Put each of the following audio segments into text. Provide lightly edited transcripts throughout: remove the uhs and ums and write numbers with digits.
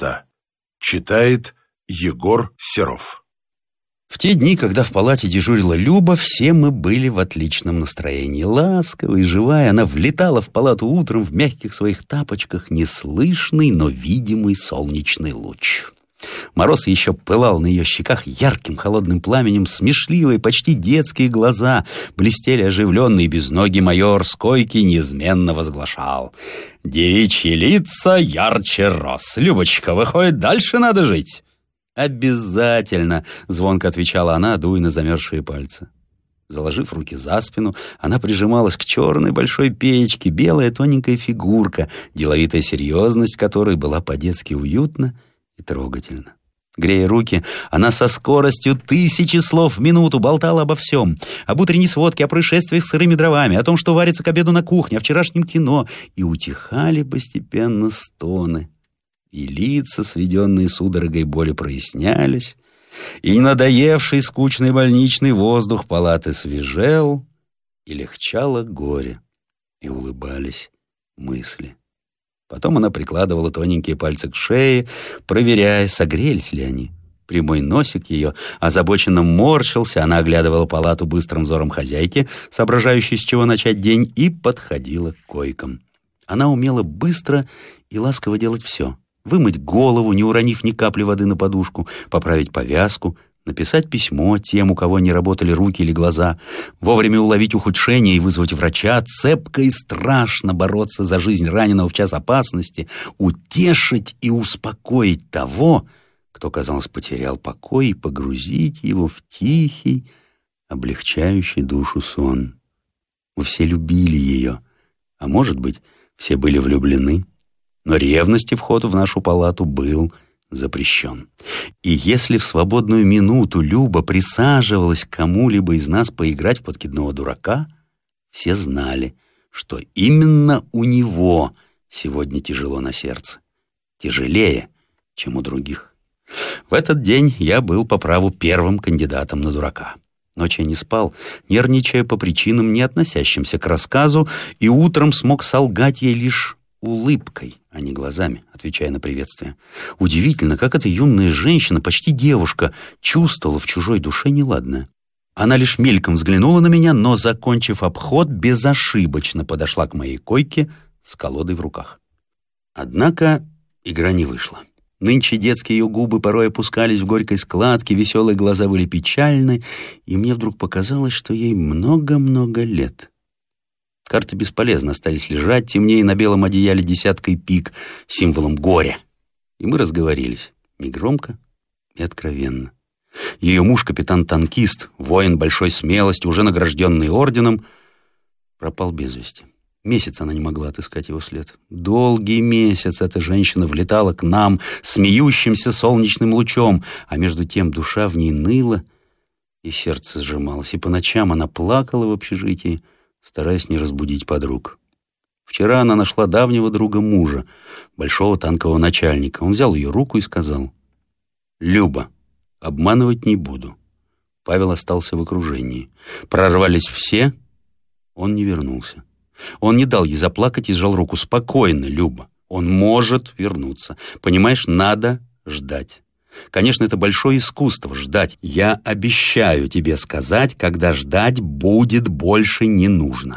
место. Читает Егор Серов. В те дни, когда в палате дежурила Люба, все мы были в отличном настроении. Ласковая и живая, она влетала в палату утром в мягких своих тапочках, неслышный, но видимый солнечный луч. Мороз еще пылал на ее щеках ярким холодным пламенем, смешливые, почти детские глаза блестели оживленный безногий майор с койки неизменно возглашал: «Девичьи лица ярче роз. Любочка, выходит, дальше надо жить». «Обязательно», — звонко отвечала она, дуя на замерзшие пальцы. Заложив руки за спину, она прижималась к черной большой печке, белая тоненькая фигурка, деловитая серьезность которой была по-детски уютна и трогательно. Грея руки, она со скоростью 1000 слов в минуту болтала обо всем. Об утренней сводке, о происшествиях с сырыми дровами, о том, что варится к обеду на кухне, о вчерашнем кино. И утихали постепенно стоны. И лица, сведенные судорогой боли, прояснялись. И надоевший скучный больничный воздух палаты свежел, и легчало горе, и улыбались мысли. Потом она прикладывала тоненькие пальцы к шее, проверяя, согрелись ли они. Прямой носик ее озабоченно морщился, она оглядывала палату быстрым взором хозяйки, соображающей, с чего начать день, и подходила к койкам. Она умела быстро и ласково делать все. Вымыть голову, не уронив ни капли воды на подушку, поправить повязку, написать письмо тем, у кого не работали руки или глаза, вовремя уловить ухудшение и вызвать врача, цепко и страшно бороться за жизнь раненого в час опасности, утешить и успокоить того, кто, казалось, потерял покой, и погрузить его в тихий, облегчающий душу сон. Мы все любили ее, а может быть, все были влюблены, но ревности вход в нашу палату был запрещен. И если в свободную минуту Люба присаживалась к кому-либо из нас поиграть в подкидного дурака, все знали, что именно у него сегодня тяжело на сердце. Тяжелее, чем у других. В этот день я был по праву первым кандидатом на дурака. Ночью я не спал, нервничая по причинам, не относящимся к рассказу, и утром смог солгать ей лишь улыбкой, а не глазами, отвечая на приветствие. Удивительно, как эта юная женщина, почти девушка, чувствовала в чужой душе неладное. Она лишь мельком взглянула на меня, но, закончив обход, безошибочно подошла к моей койке с колодой в руках. Однако игра не вышла. Нынче детские ее губы порой опускались в горькой складке, веселые глаза были печальны, и мне вдруг показалось, что ей много-много лет. Карты бесполезно, остались лежать, темнее на белом одеяле десяткой пик, символом горя. И мы разговорились, негромко и откровенно. Ее муж, капитан-танкист, воин большой смелости, уже награжденный орденом, пропал без вести. Месяц она не могла отыскать его след. Долгий месяц эта женщина влетала к нам смеющимся солнечным лучом, а между тем душа в ней ныла, и сердце сжималось, и по ночам она плакала в общежитии, стараясь не разбудить подруг. Вчера она нашла давнего друга мужа, большого танкового начальника. Он взял ее руку и сказал: «Люба, обманывать не буду». Павел остался в окружении. Прорвались все, он не вернулся. Он не дал ей заплакать и сжал руку. «Спокойно, Люба, он может вернуться. Понимаешь, надо ждать. Конечно, это большое искусство — ждать. Я обещаю тебе сказать, когда ждать будет больше не нужно».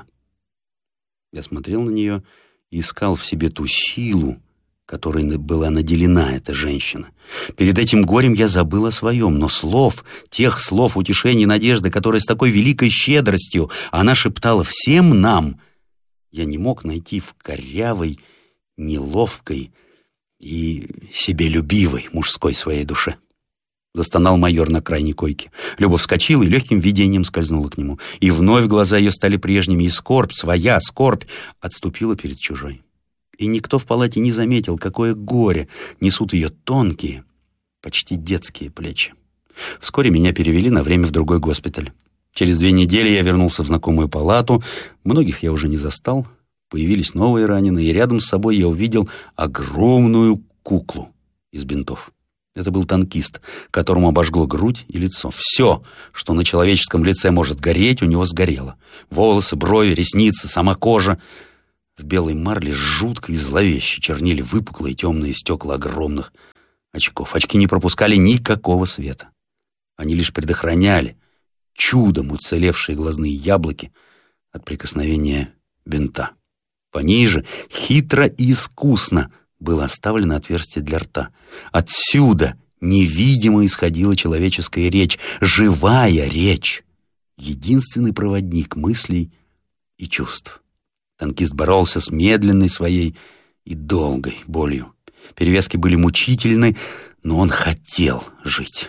Я смотрел на нее и искал в себе ту силу, которой была наделена эта женщина. Перед этим горем я забыл о своем, но слов, тех слов утешения и надежды, которые с такой великой щедростью она шептала всем нам, я не мог найти в корявой, неловкой и себелюбивой мужской своей душе. Застонал майор на крайней койке. Люба вскочила и легким видением скользнула к нему. И вновь глаза ее стали прежними, и скорбь, своя скорбь, отступила перед чужой. И никто в палате не заметил, какое горе несут ее тонкие, почти детские плечи. Вскоре меня перевели на время в другой госпиталь. Через 2 недели я вернулся в знакомую палату. Многих я уже не застал. Появились новые раненые, и рядом с собой я увидел огромную куклу из бинтов. Это был танкист, которому обожгло грудь и лицо. Все, что на человеческом лице может гореть, у него сгорело. Волосы, брови, ресницы, сама кожа. В белой марле жутко и зловеще чернели выпуклые темные стекла огромных очков. Очки не пропускали никакого света. Они лишь предохраняли чудом уцелевшие глазные яблоки от прикосновения бинта. Пониже, хитро и искусно, было оставлено отверстие для рта. Отсюда невидимо исходила человеческая речь, живая речь, единственный проводник мыслей и чувств. Танкист боролся с медленной своей и долгой болью. Перевязки были мучительны, но он хотел жить.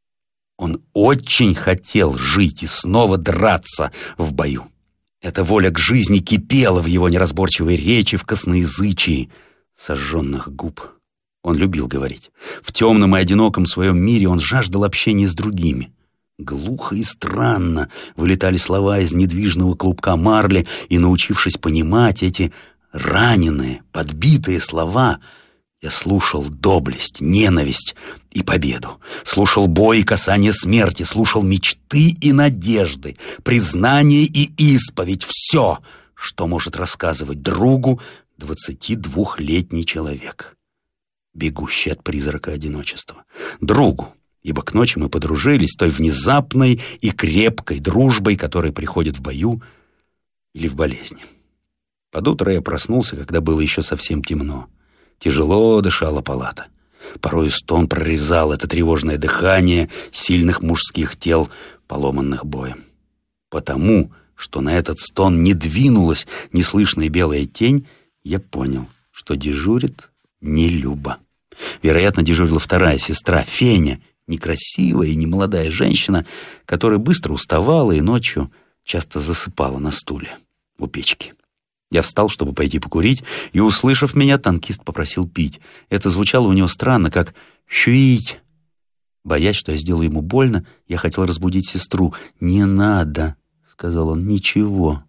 Он очень хотел жить и снова драться в бою. Эта воля к жизни кипела в его неразборчивой речи, в косноязычии сожженных губ. Он любил говорить. В темном и одиноком своем мире он жаждал общения с другими. Глухо и странно вылетали слова из недвижного клубка марли, и, научившись понимать эти раненые, подбитые слова, я слушал доблесть, ненависть и победу. Слушал бой и касание смерти, слушал мечты и надежды, признание и исповедь. Все, что может рассказывать другу 22-летний человек, бегущий от призрака одиночества. Другу, ибо к ночи мы подружились той внезапной и крепкой дружбой, которая приходит в бою или в болезни. Под утро я проснулся, когда было еще совсем темно. Тяжело дышала палата. Порой стон прорезал это тревожное дыхание сильных мужских тел, поломанных боем. Потому, что на этот стон не двинулась неслышная белая тень, я понял, что дежурит не Люба. Вероятно, дежурила вторая сестра, Феня, некрасивая и немолодая женщина, которая быстро уставала и ночью часто засыпала на стуле у печки. Я встал, чтобы пойти покурить, и, услышав меня, танкист попросил пить. Это звучало у него странно, как «щуить». Боясь, что я сделаю ему больно, я хотел разбудить сестру. «Не надо», — сказал он, — «ничего».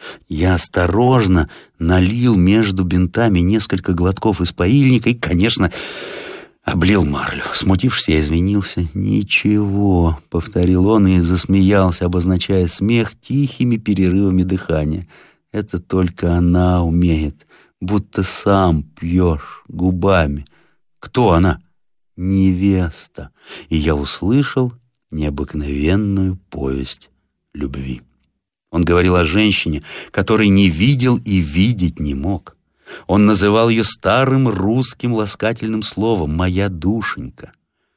Я осторожно налил между бинтами несколько глотков из поильника и, конечно, облил марлю. Смутившись, я извинился. «Ничего», — повторил он и засмеялся, обозначая смех тихими перерывами дыхания. «Это только она умеет, будто сам пьешь губами». «Кто она?» «Невеста». И я услышал необыкновенную повесть любви. Он говорил о женщине, которой не видел и видеть не мог. Он называл ее старым русским ласкательным словом «моя душенька».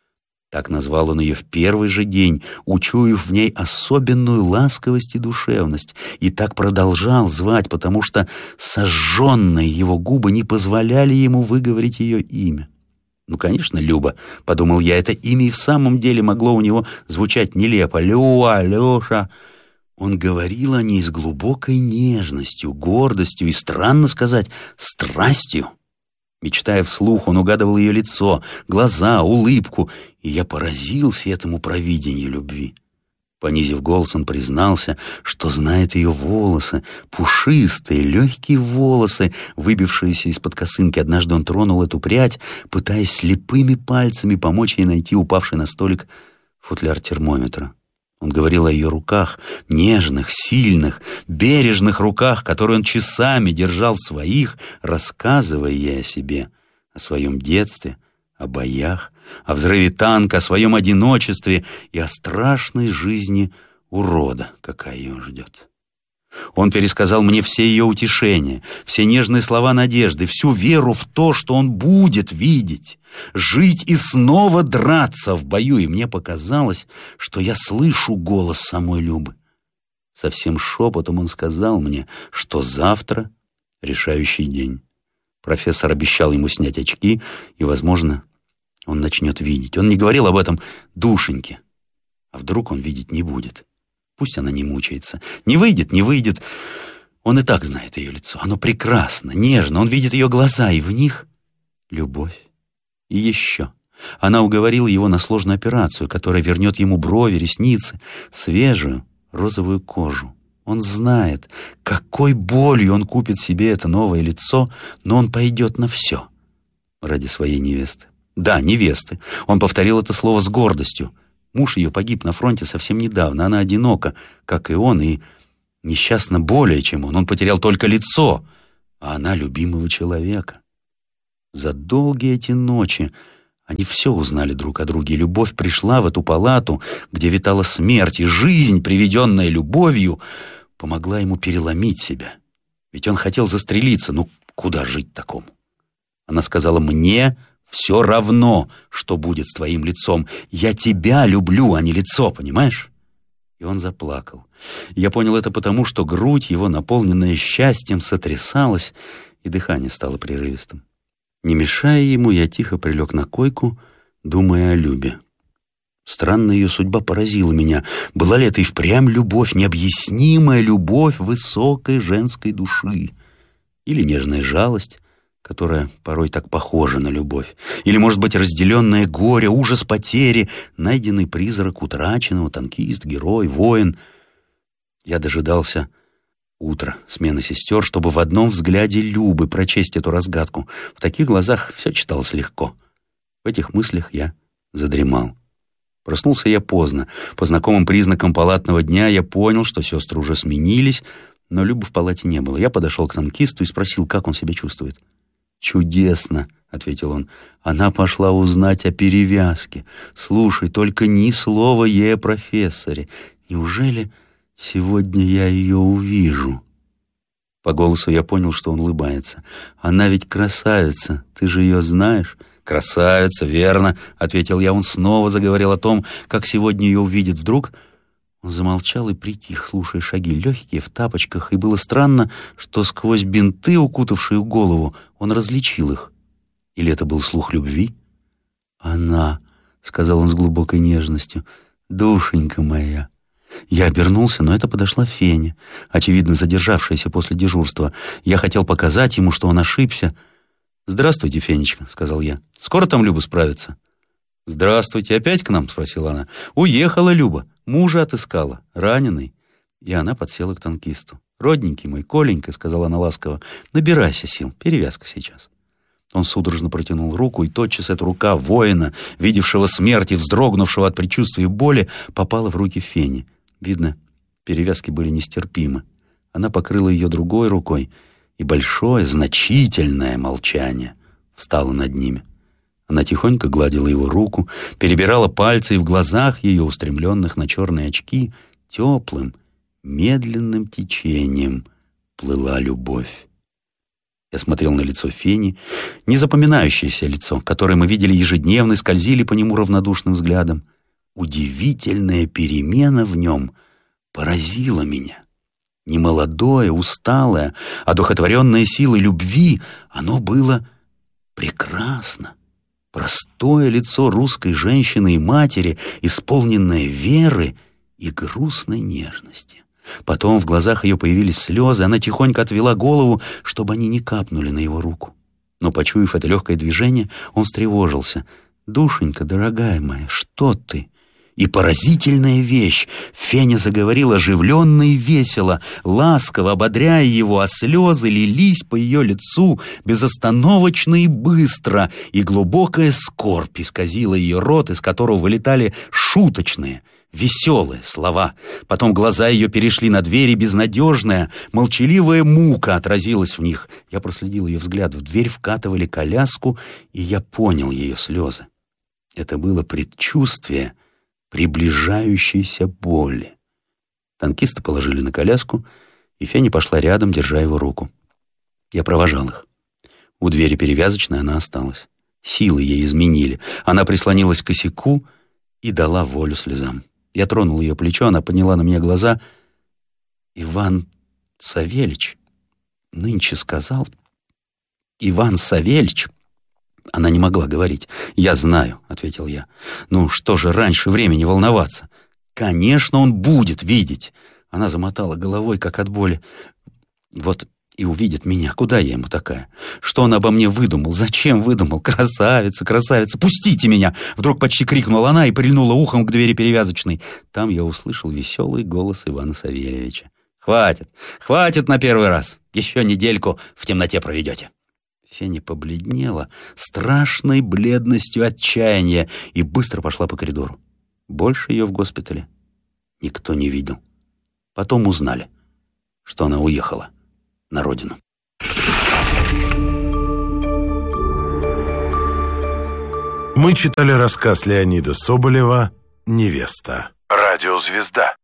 Так назвал он ее в первый же день, учуяв в ней особенную ласковость и душевность, и так продолжал звать, потому что сожженные его губы не позволяли ему выговорить ее имя. Ну, конечно, Люба, — подумал я, — это имя и в самом деле могло у него звучать нелепо. Люа, Леша. Он говорил о ней с глубокой нежностью, гордостью и, странно сказать, страстью. Мечтая вслух, он угадывал ее лицо, глаза, улыбку, и я поразился этому провидению любви. Понизив голос, он признался, что знает ее волосы, пушистые, легкие волосы, выбившиеся из-под косынки. Однажды он тронул эту прядь, пытаясь слепыми пальцами помочь ей найти упавший на столик футляр термометра. Он говорил о ее руках, нежных, сильных, бережных руках, которые он часами держал в своих, рассказывая ей о себе, о своем детстве, о боях, о взрыве танка, о своем одиночестве и о страшной жизни урода, какая ее ждет. Он пересказал мне все ее утешения, все нежные слова надежды, всю веру в то, что он будет видеть, жить и снова драться в бою, и мне показалось, что я слышу голос самой Любы. Совсем шепотом он сказал мне, что завтра решающий день. Профессор обещал ему снять очки, и, возможно, он начнет видеть. Он не говорил об этом душеньке. А вдруг он видеть не будет? Пусть она не мучается. Не выйдет, не выйдет. Он и так знает ее лицо. Оно прекрасно, нежно. Он видит ее глаза, и в них любовь. И еще. Она уговорила его на сложную операцию, которая вернет ему брови, ресницы, свежую розовую кожу. Он знает, какой болью он купит себе это новое лицо, но он пойдет на все ради своей невесты. Да, невесты. Он повторил это слово с гордостью. Муж ее погиб на фронте совсем недавно. Она одинока, как и он, и несчастна более, чем он. Он потерял только лицо, а она любимого человека. За долгие эти ночи Они все узнали друг о друге, и любовь пришла в эту палату, где витала смерть, и жизнь, приведенная любовью, помогла ему переломить себя. Ведь он хотел застрелиться, ну куда жить такому? Она сказала: «Мне все равно, что будет с твоим лицом. Я тебя люблю, а не лицо, понимаешь?» И он заплакал. Я понял это потому, что грудь его, наполненная счастьем, сотрясалась, и дыхание стало прерывистым. Не мешая ему, я тихо прилег на койку, думая о Любе. Странная ее судьба поразила меня. Была ли это и впрямь любовь, необъяснимая любовь высокой женской души? Или нежная жалость, которая порой так похожа на любовь? Или, может быть, разделенное горе, ужас потери, найденный призрак утраченного, танкист, герой, воин? Я дожидался утро, смены сестер, чтобы в одном взгляде Любы прочесть эту разгадку. В таких глазах все читалось легко. В этих мыслях я задремал. Проснулся я поздно. По знакомым признакам палатного дня я понял, что сестры уже сменились, но Любы в палате не было. Я подошел к танкисту и спросил, как он себя чувствует. «Чудесно», — ответил он. «Она пошла узнать о перевязке. Слушай, только ни слова ей о профессоре. Неужели сегодня я ее увижу?» По голосу я понял, что он улыбается. «Она ведь красавица, ты же ее знаешь?» «Красавица, верно», — ответил я. Он снова заговорил о том, как сегодня ее увидит. Вдруг он замолчал и притих, слушая шаги, легкие, в тапочках, и было странно, что сквозь бинты, укутавшие голову, он различил их. Или это был слух любви? «Она», — сказал он с глубокой нежностью, — «душенька моя». Я обернулся, но это подошла Феня, очевидно задержавшаяся после дежурства. Я хотел показать ему, что он ошибся. «Здравствуйте, Фенечка», — сказал я. «Скоро там Люба справится?» «Здравствуйте, опять к нам?» — спросила она. «Уехала Люба, мужа отыскала, раненый». И она подсела к танкисту. «Родненький мой, Коленька», — сказала она ласково, — «набирайся сил, перевязка сейчас». Он судорожно протянул руку, и тотчас эта рука воина, видевшего смерть и вздрогнувшего от предчувствия боли, попала в руки Фени. Видно, перевязки были нестерпимы. Она покрыла ее другой рукой, и большое, значительное молчание встало над ними. Она тихонько гладила его руку, перебирала пальцы, и в глазах ее, устремленных на черные очки, теплым, медленным течением плыла любовь. Я смотрел на лицо Фени, незапоминающееся лицо, которое мы видели ежедневно и скользили по нему равнодушным взглядом. Удивительная перемена в нем поразила меня. Немолодое, усталое, одухотворенное силой любви, оно было прекрасно. Простое лицо русской женщины и матери, исполненное веры и грустной нежности. Потом в глазах ее появились слезы, она тихонько отвела голову, чтобы они не капнули на его руку. Но, почуяв это легкое движение, он встревожился. «Душенька, дорогая моя, что ты?» И поразительная вещь. Феня заговорила оживленно и весело, ласково ободряя его, а слезы лились по ее лицу безостановочно и быстро, и глубокая скорбь исказила ее рот, из которого вылетали шуточные, веселые слова. Потом глаза ее перешли на дверь, и безнадежная, молчаливая мука отразилась в них. Я проследил ее взгляд. В дверь вкатывали коляску, и я понял ее слезы. Это было предчувствие приближающейся боли. Танкисты положили на коляску, и Феня пошла рядом, держа его руку. Я провожал их. У двери перевязочной она осталась. Силы ей изменили. Она прислонилась к косяку и дала волю слезам. Я тронул ее плечо, она подняла на меня глаза. «Иван Савельич нынче сказал...» «Иван Савельич...» Она не могла говорить. «Я знаю», — ответил я. «Ну что же раньше времени волноваться? Конечно, он будет видеть». Она замотала головой, как от боли. «Вот и увидит меня. Куда я ему такая? Что он обо мне выдумал? Зачем выдумал? Красавица, красавица! Пустите меня!» Вдруг почти крикнула она и прильнула ухом к двери перевязочной. Там я услышал веселый голос Ивана Савельевича. «Хватит, хватит на первый раз. Еще недельку в темноте проведете». Феня побледнела страшной бледностью отчаяния и быстро пошла по коридору. Больше ее в госпитале никто не видел. Потом узнали, что она уехала на родину. Мы читали рассказ Леонида Соболева «Невеста». Радиозвезда.